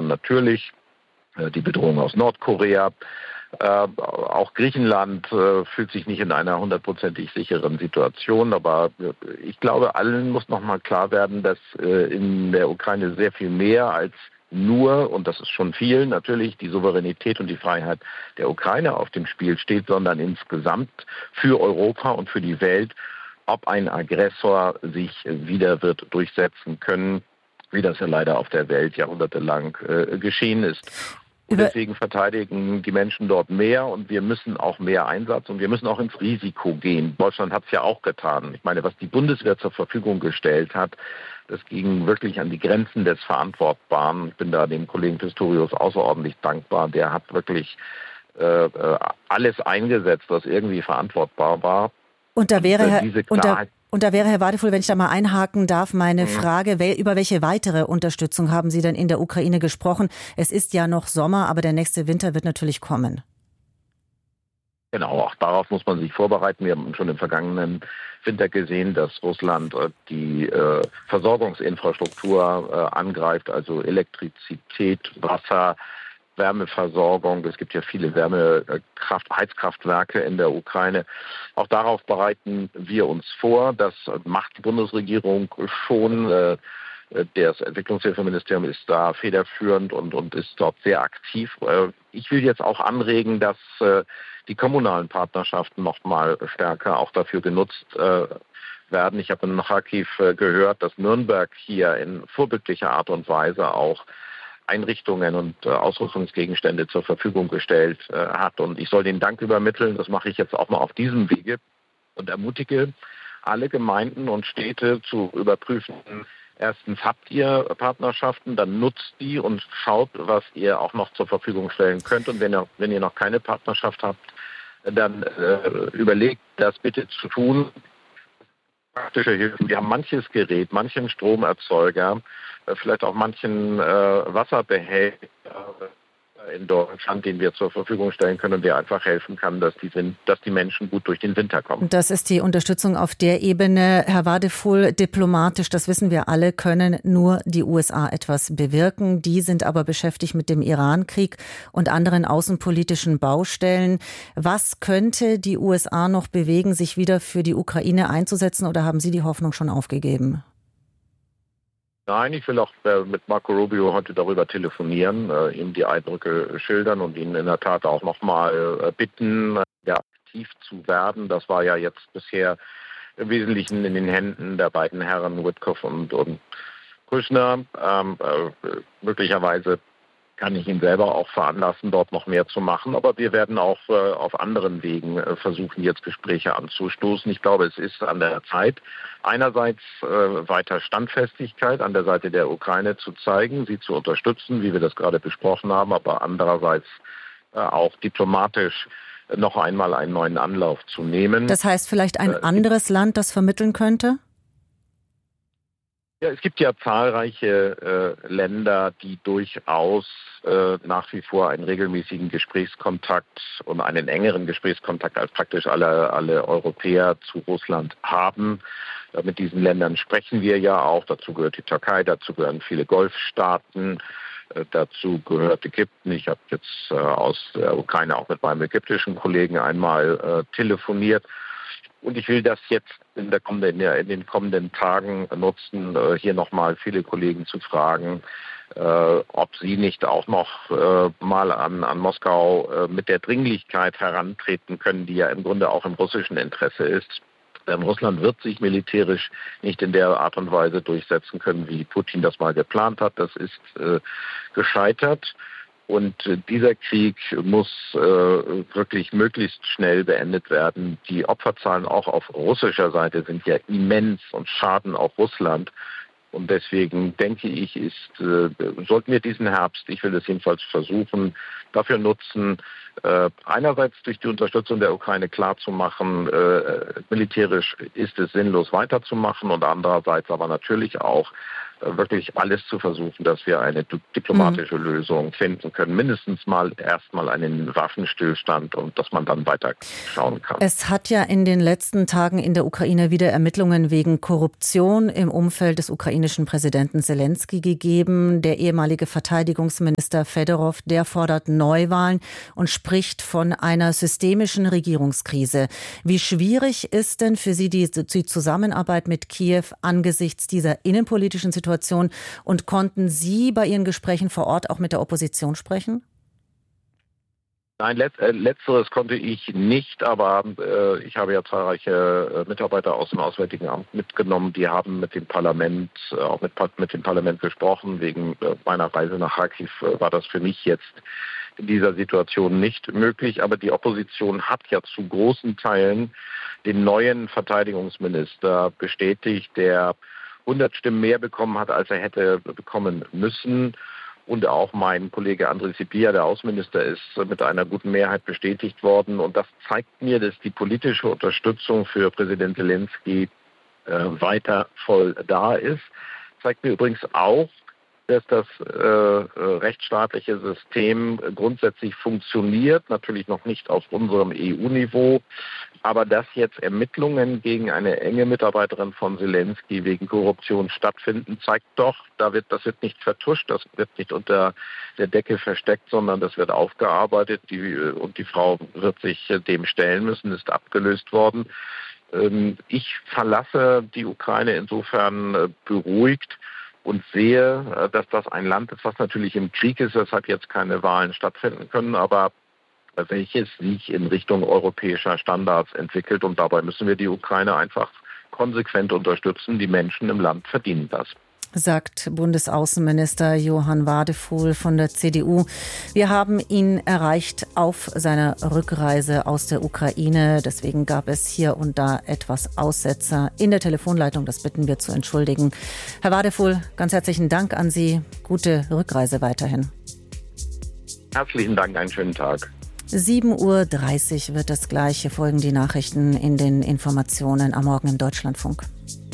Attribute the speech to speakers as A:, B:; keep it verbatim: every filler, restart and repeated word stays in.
A: Russland natürlich, äh, die Bedrohung aus Nordkorea. Äh, auch Griechenland äh, fühlt sich nicht in einer hundertprozentig sicheren Situation, aber ich glaube, allen muss nochmal klar werden, dass äh, in der Ukraine sehr viel mehr als nur, und das ist schon viel, natürlich die Souveränität und die Freiheit der Ukraine auf dem Spiel steht, sondern insgesamt für Europa und für die Welt, ob ein Aggressor sich wieder wird durchsetzen können, wie das ja leider auf der Welt jahrhundertelang äh, geschehen ist. Und deswegen verteidigen die Menschen dort mehr und wir müssen auch mehr Einsatz und wir müssen auch ins Risiko gehen. Deutschland hat es ja auch getan. Ich meine, was die Bundeswehr zur Verfügung gestellt hat, das ging wirklich an die Grenzen des Verantwortbaren. Ich bin da dem Kollegen Pistorius außerordentlich dankbar. Der hat wirklich äh, alles eingesetzt, was irgendwie verantwortbar war.
B: Und da wäre, Herr, und da, und da wäre Herr Wadefuhl, wenn ich da mal einhaken darf, meine mhm. Frage, wel, über welche weitere Unterstützung haben Sie denn in der Ukraine gesprochen? Es ist ja noch Sommer, aber der nächste Winter wird natürlich kommen.
A: Genau, auch darauf muss man sich vorbereiten. Wir haben schon im vergangenen Winter gesehen, dass Russland die äh, Versorgungsinfrastruktur äh, angreift, also Elektrizität, Wasser, Wärmeversorgung. Es gibt ja viele Wärmekraft, Heizkraftwerke in der Ukraine. Auch darauf bereiten wir uns vor. Das macht die Bundesregierung schon. Das Entwicklungshilfeministerium ist da federführend und, und ist dort sehr aktiv. Ich will jetzt auch anregen, dass die kommunalen Partnerschaften noch mal stärker auch dafür genutzt werden. Ich habe in Kharkiv gehört, dass Nürnberg hier in vorbildlicher Art und Weise auch Einrichtungen und äh, Ausrüstungsgegenstände zur Verfügung gestellt äh, hat. Und ich soll den Dank übermitteln, das mache ich jetzt auch mal auf diesem Wege und ermutige alle Gemeinden und Städte zu überprüfen. Erstens, habt ihr Partnerschaften, dann nutzt die und schaut, was ihr auch noch zur Verfügung stellen könnt. Und wenn ihr, wenn ihr noch keine Partnerschaft habt, dann äh, überlegt, das bitte zu tun. Praktische Hilfen. Wir haben manches Gerät, manchen Stromerzeuger, vielleicht auch manchen äh, Wasserbehälter in Deutschland, den wir zur Verfügung stellen können und der einfach helfen kann, dass die, dass die Menschen gut durch den Winter kommen.
B: Das ist die Unterstützung auf der Ebene. Herr Wadefuhl, diplomatisch, das wissen wir alle, können nur die U S A etwas bewirken. Die sind aber beschäftigt mit dem Iran-Krieg und anderen außenpolitischen Baustellen. Was könnte die U S A noch bewegen, sich wieder für die Ukraine einzusetzen, oder haben Sie die Hoffnung schon aufgegeben?
A: Nein, ich will auch äh, mit Marco Rubio heute darüber telefonieren, äh, ihm die Eindrücke schildern und ihn in der Tat auch nochmal äh, bitten, ja, aktiv zu werden. Das war ja jetzt bisher im Wesentlichen in den Händen der beiden Herren Witkoff und, und Kushner. Ähm, äh, möglicherweise kann ich ihn selber auch veranlassen, dort noch mehr zu machen. Aber wir werden auch äh, auf anderen Wegen äh, versuchen, jetzt Gespräche anzustoßen. Ich glaube, es ist an der Zeit, einerseits äh, weiter Standfestigkeit an der Seite der Ukraine zu zeigen, sie zu unterstützen, wie wir das gerade besprochen haben, aber andererseits äh, auch diplomatisch noch einmal einen neuen Anlauf zu nehmen.
B: Das heißt vielleicht ein äh, anderes Land, das vermitteln könnte?
A: Ja, es gibt ja zahlreiche äh, Länder, die durchaus äh, nach wie vor einen regelmäßigen Gesprächskontakt und einen engeren Gesprächskontakt als praktisch alle, alle Europäer zu Russland haben. Äh, mit diesen Ländern sprechen wir ja auch. Dazu gehört die Türkei, dazu gehören viele Golfstaaten, äh, dazu gehört Ägypten. Ich habe jetzt äh, aus der Ukraine auch mit meinem ägyptischen Kollegen einmal äh, telefoniert. Und ich will das jetzt in, der kommenden, in den kommenden Tagen nutzen, hier nochmal viele Kollegen zu fragen, äh, ob sie nicht auch noch äh, mal an, an Moskau äh, mit der Dringlichkeit herantreten können, die ja im Grunde auch im russischen Interesse ist. Denn Russland wird sich militärisch nicht in der Art und Weise durchsetzen können, wie Putin das mal geplant hat. Das ist äh, gescheitert. Und dieser Krieg muss äh, wirklich möglichst schnell beendet werden. Die Opferzahlen auch auf russischer Seite sind ja immens und schaden auch Russland. Und deswegen denke ich, ist, äh, sollten wir diesen Herbst, ich will es jedenfalls versuchen, dafür nutzen, äh, einerseits durch die Unterstützung der Ukraine klarzumachen, äh, militärisch ist es sinnlos weiterzumachen und andererseits aber natürlich auch wirklich alles zu versuchen, dass wir eine diplomatische mhm. Lösung finden können. Mindestens mal erstmal einen Waffenstillstand und dass man dann weiter schauen kann.
B: Es hat ja in den letzten Tagen in der Ukraine wieder Ermittlungen wegen Korruption im Umfeld des ukrainischen Präsidenten Selenskyj gegeben. Der ehemalige Verteidigungsminister Fedorov, der fordert Neuwahlen und spricht von einer systemischen Regierungskrise. Wie schwierig ist denn für Sie die, die Zusammenarbeit mit Kiew angesichts dieser innenpolitischen Situation? Und konnten Sie bei Ihren Gesprächen vor Ort auch mit der Opposition sprechen?
A: Nein, let, äh, letzteres konnte ich nicht, aber äh, ich habe ja zahlreiche äh, Mitarbeiter aus dem Auswärtigen Amt mitgenommen. Die haben mit dem Parlament, äh, auch mit, mit dem Parlament gesprochen. Wegen äh, meiner Reise nach Kharkiv äh, war das für mich jetzt in dieser Situation nicht möglich. Aber die Opposition hat ja zu großen Teilen den neuen Verteidigungsminister bestätigt, der hundert Stimmen mehr bekommen hat, als er hätte bekommen müssen. Und auch mein Kollege Andriy Sybiha, der Außenminister, ist mit einer guten Mehrheit bestätigt worden. Und das zeigt mir, dass die politische Unterstützung für Präsident Selenskyj äh, weiter voll da ist. Zeigt mir übrigens auch, dass das äh, rechtsstaatliche System grundsätzlich funktioniert, natürlich noch nicht auf unserem E U-Niveau, aber dass jetzt Ermittlungen gegen eine enge Mitarbeiterin von Selenskyj wegen Korruption stattfinden, zeigt doch, da wird, das wird nicht vertuscht, das wird nicht unter der Decke versteckt, sondern das wird aufgearbeitet, die, und die Frau wird sich dem stellen müssen, ist abgelöst worden. Ich verlasse die Ukraine insofern beruhigt und sehe, dass das ein Land ist, was natürlich im Krieg ist, weshalb jetzt keine Wahlen stattfinden können, aber welches sich in Richtung europäischer Standards entwickelt. Und dabei müssen wir die Ukraine einfach konsequent unterstützen. Die Menschen im Land verdienen das.
B: Sagt Bundesaußenminister Johann Wadefuhl von der C D U. Wir haben ihn erreicht auf seiner Rückreise aus der Ukraine. Deswegen gab es hier und da etwas Aussetzer in der Telefonleitung. Das bitten wir zu entschuldigen. Herr Wadefuhl, ganz herzlichen Dank an Sie. Gute Rückreise weiterhin.
A: Herzlichen Dank, einen schönen Tag.
B: sieben Uhr dreißig wird das Gleiche folgen die Nachrichten in den Informationen am Morgen im Deutschlandfunk.